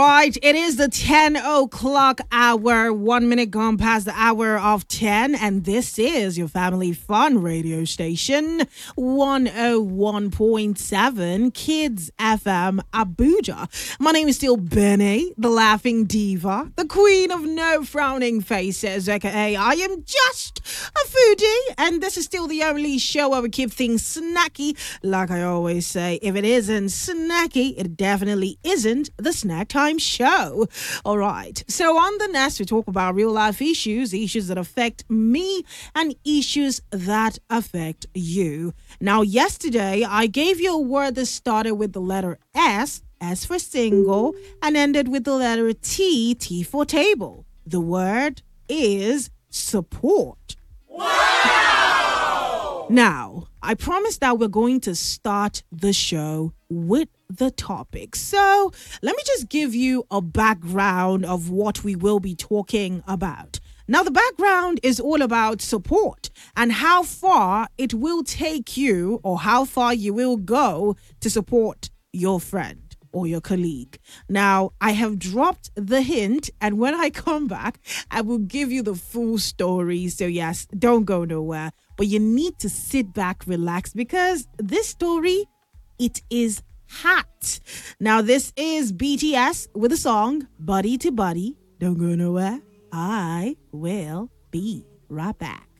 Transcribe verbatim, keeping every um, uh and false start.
right, it is the ten o'clock hour, one minute gone past the hour of ten, and this is your family fun radio station, one oh one point seven Kids F M Abuja. My name is still Benny, the laughing diva, the queen of no frowning faces, aka I am just a foodie, and this is still the only show where we keep things snacky. Like I always say, if it isn't snacky, it definitely isn't the Snack Time Show. All right. So on the nest, we talk about real life issues, issues that affect me, and issues that affect you. Now, yesterday, I gave you a word that started with the letter S, S for single, and ended with the letter T, T for table. The word is support. Wow! Now, I promised that we're going to start the show with the topic. So let me just give you a background of what we will be talking about. Now, the background is all about support and how far it will take you or how far you will go to support your friend or your colleague. Now, I have dropped the hint, and when I come back, I will give you the full story. So yes, don't go nowhere, but you need to sit back, relax, because this story, it is hot. Now, this is B T S with the song Buddy to Buddy. Don't go nowhere. I will be right back.